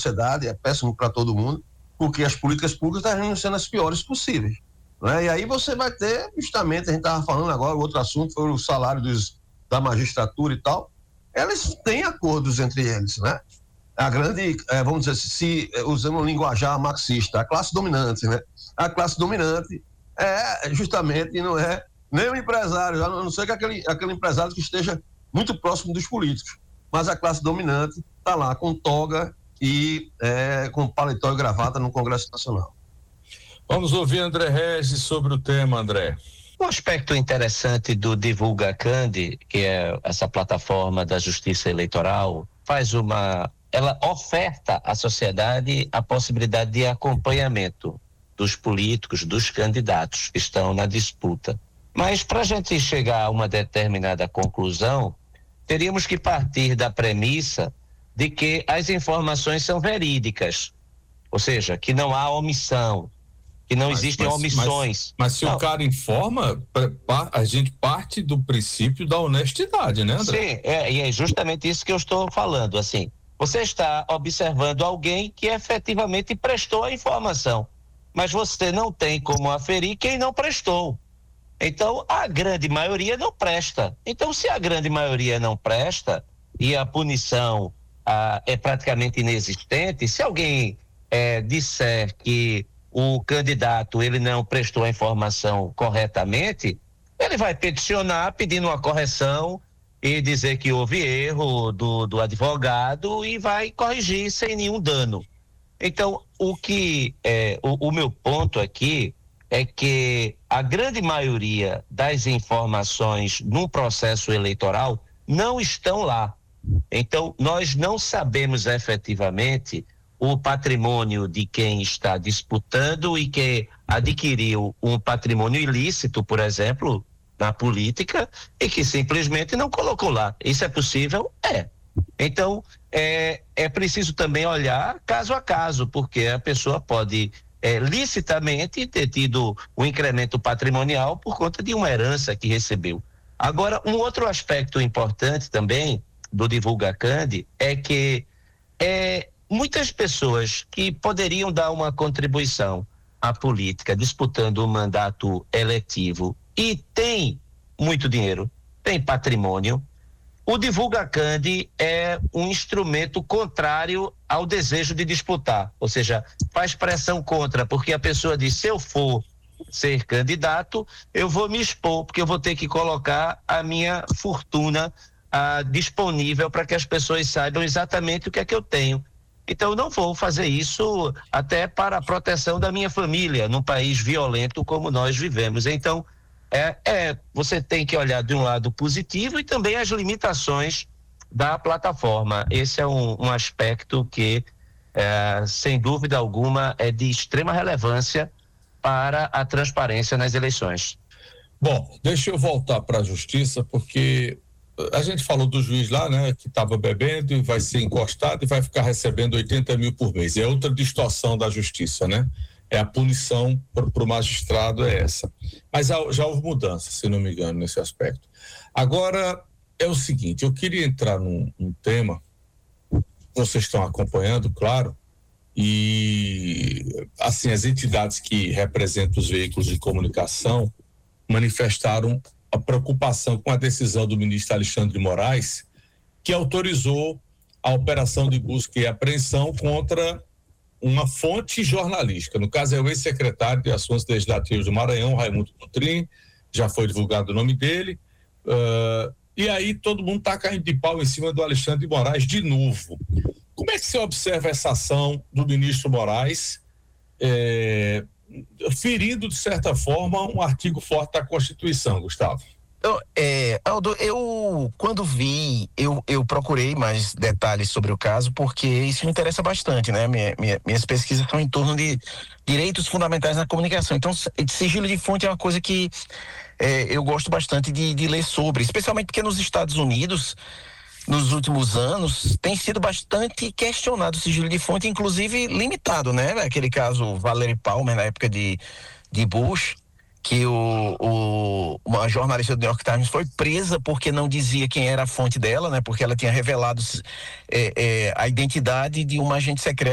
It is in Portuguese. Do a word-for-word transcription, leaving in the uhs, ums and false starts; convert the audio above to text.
sociedade, é péssimo para todo mundo, porque as políticas públicas estão sendo as piores possíveis. Né? E aí você vai ter, justamente, a gente estava falando agora, o outro assunto foi o salário dos, da magistratura e tal, eles têm acordos entre eles, né? A grande, eh, vamos dizer, se, se usando um linguajar marxista, a classe dominante, né? A classe dominante é justamente, não é nem o empresário, a não ser que aquele, aquele empresário que esteja muito próximo dos políticos, mas a classe dominante está lá com toga e é, com paletó e gravata no Congresso Nacional. Vamos ouvir André Regis sobre o tema, André. Um aspecto interessante do DivulgaCand, que é essa plataforma da Justiça Eleitoral, faz uma, ela oferta à sociedade a possibilidade de acompanhamento dos políticos, dos candidatos que estão na disputa. Mas para a gente chegar a uma determinada conclusão, teríamos que partir da premissa de que as informações são verídicas, ou seja, que não há omissão, que não mas, existem mas, omissões. Mas, mas se não. o cara informa, a gente parte do princípio da honestidade, né, André? Sim, é, e é justamente isso que eu estou falando, assim, você está observando alguém que efetivamente prestou a informação, mas você não tem como aferir quem não prestou. Então, a grande maioria não presta. Então, se a grande maioria não presta e a punição ah, é praticamente inexistente, se alguém eh, disser que o candidato ele não prestou a informação corretamente, ele vai peticionar pedindo uma correção e dizer que houve erro do, do advogado e vai corrigir sem nenhum dano. Então, o que é, o, o meu ponto aqui é que a grande maioria das informações num processo eleitoral não estão lá. Então, nós não sabemos efetivamente o patrimônio de quem está disputando e que adquiriu um patrimônio ilícito, por exemplo, na política, e que simplesmente não colocou lá. Isso é possível? É. Então, é, é preciso também olhar caso a caso, porque a pessoa pode é, licitamente ter tido um incremento patrimonial por conta de uma herança que recebeu. Agora, um outro aspecto importante também do DivulgaCand é que é, muitas pessoas que poderiam dar uma contribuição à política disputando um mandato eletivo e tem muito dinheiro, tem patrimônio, o DivulgaCand é um instrumento contrário ao desejo de disputar, ou seja, faz pressão contra, porque a pessoa diz, se eu for ser candidato, eu vou me expor, porque eu vou ter que colocar a minha fortuna ah, disponível para que as pessoas saibam exatamente o que é que eu tenho. Então, eu não vou fazer isso até para a proteção da minha família, num país violento como nós vivemos. Então, é, é, você tem que olhar de um lado positivo e também as limitações da plataforma. Esse é um, um aspecto que, é, sem dúvida alguma, é de extrema relevância para a transparência nas eleições. Bom, deixa eu voltar para a justiça, porque a gente falou do juiz lá, né, que estava bebendo e vai ser encostado e vai ficar recebendo oitenta mil por mês. É outra distorção da justiça, né? É a punição para o magistrado é essa. Mas já houve mudança, se não me engano, nesse aspecto. Agora, é o seguinte, eu queria entrar num, num tema, vocês estão acompanhando, claro, e, assim, as entidades que representam os veículos de comunicação manifestaram a preocupação com a decisão do ministro Alexandre de Moraes, que autorizou a operação de busca e apreensão contra uma fonte jornalística. No caso, é o ex-secretário de Assuntos Legislativos do Maranhão, Raimundo Coutrin, já foi divulgado o nome dele, uh, e aí todo mundo está caindo de pau em cima do Alexandre de Moraes de novo. Como é que você observa essa ação do ministro Moraes, é, ferindo, de certa forma, um artigo forte da Constituição, Gustavo? Eu, é, Aldo, eu quando vi, eu, eu procurei mais detalhes sobre o caso, porque isso me interessa bastante, né? Minha, minha, minhas pesquisas são em torno de direitos fundamentais na comunicação. Então, sigilo de fonte é uma coisa que é, eu gosto bastante de, de ler sobre, especialmente porque nos Estados Unidos, nos últimos anos, tem sido bastante questionado o sigilo de fonte, inclusive limitado, né? Aquele caso Valerie Palmer, na época de, de Bush, que o, o, uma jornalista do New York Times foi presa porque não dizia quem era a fonte dela, né? Porque ela tinha revelado é, é, a identidade de uma agente secreta